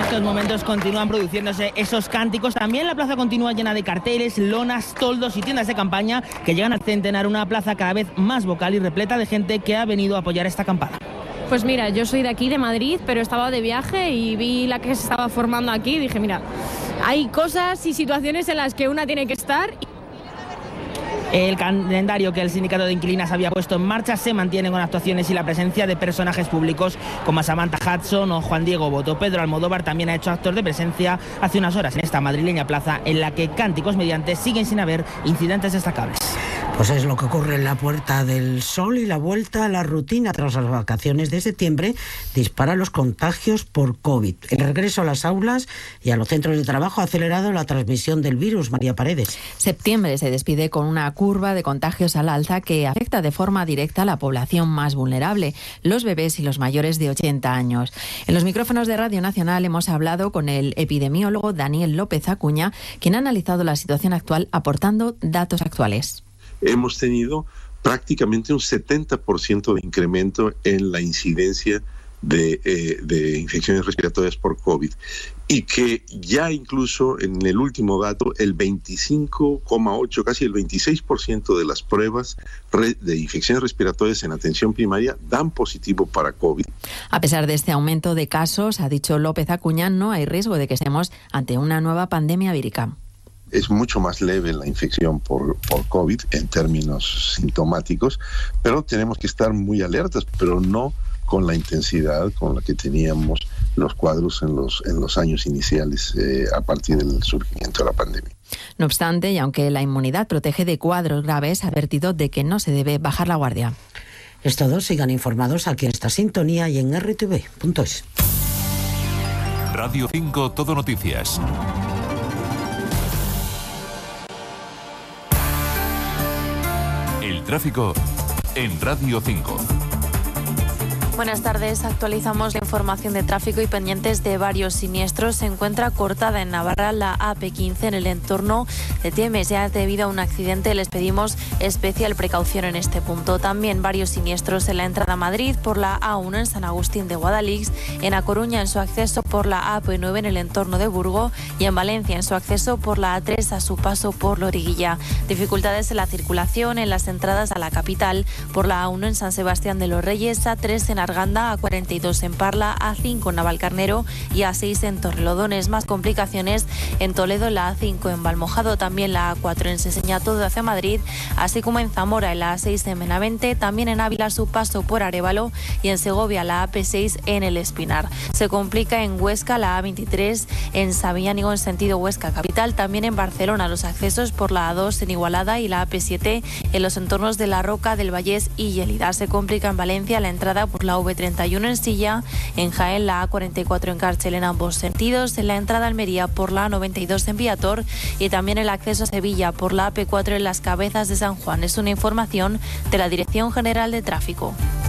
estos momentos continúan produciéndose esos cánticos. También la plaza continúa llena de carteles, lonas, toldos y tiendas de campaña que llegan al centenar, una plaza cada vez más vocal y repleta de gente que ha venido a apoyar esta acampada. Pues mira, yo soy de aquí, de Madrid, pero estaba de viaje y vi la que se estaba formando aquí y dije, mira, hay cosas y situaciones en las que una tiene que estar. El calendario que el sindicato de inquilinas había puesto en marcha se mantiene con actuaciones y la presencia de personajes públicos como Samantha Hudson o Juan Diego Boto. Pedro Almodóvar también ha hecho actos de presencia hace unas horas en esta madrileña plaza, en la que cánticos mediante siguen sin haber incidentes destacables. Pues es lo que ocurre en la Puerta del Sol, y la vuelta a la rutina tras las vacaciones de septiembre dispara los contagios por COVID. El regreso a las aulas y a los centros de trabajo ha acelerado la transmisión del virus. María Paredes. Septiembre se despide con una curva de contagios al alza que afecta de forma directa a la población más vulnerable, los bebés y los mayores de 80 años. En los micrófonos de Radio Nacional hemos hablado con el epidemiólogo Daniel López Acuña, quien ha analizado la situación actual aportando datos actuales. Hemos tenido prácticamente un 70% de incremento en la incidencia de infecciones respiratorias por COVID, y que ya incluso en el último dato el 25,8, casi el 26% de las pruebas de infecciones respiratorias en atención primaria dan positivo para COVID. A pesar de este aumento de casos, ha dicho López Acuña, no hay riesgo de que estemos ante una nueva pandemia vírica. Es mucho más leve la infección por COVID en términos sintomáticos, pero tenemos que estar muy alertas, pero no con la intensidad con la que teníamos los cuadros en los años iniciales a partir del surgimiento de la pandemia. No obstante, y aunque la inmunidad protege de cuadros graves, ha advertido de que no se debe bajar la guardia. Es todo, sigan informados aquí en esta sintonía y en rtv.es. Radio 5 Todo Noticias. El tráfico en Radio 5. Buenas tardes, actualizamos la información de tráfico y pendientes de varios siniestros. Se encuentra cortada en Navarra la AP15 en el entorno de Tiemes. Ya debido a un accidente les pedimos especial precaución en este punto. También varios siniestros en la entrada a Madrid por la A1 en San Agustín de Guadalix, en A Coruña en su acceso por la AP9 en el entorno de Burgo y en Valencia en su acceso por la A3 a su paso por Loriguilla. Dificultades en la circulación en las entradas a la capital por la A1 en San Sebastián de los Reyes, A3 en Arganda, A42 en Parla, A5 en Navalcarnero y A6 en Torrelodones. Más complicaciones en Toledo, la A5 en Valmojado, también la A4 en Seseña, todo hacia Madrid, así como en Zamora, en la A6 en Benavente, también en Ávila su paso por Arévalo y en Segovia la AP6 en El Espinar. Se complica en Huesca la A23 en Sabiñánigo en sentido Huesca capital, también en Barcelona los accesos por la A2 en Igualada y la AP7 en los entornos de La Roca, del Vallés y Lleida. Se complica en Valencia la entrada por la V31 en Silla, en Jaén la A44 en Cárcel en ambos sentidos, en la entrada a Almería por la A92 en Viator y también el acceso a Sevilla por la AP4 en Las Cabezas de San Juan. Es una información de la Dirección General de Tráfico.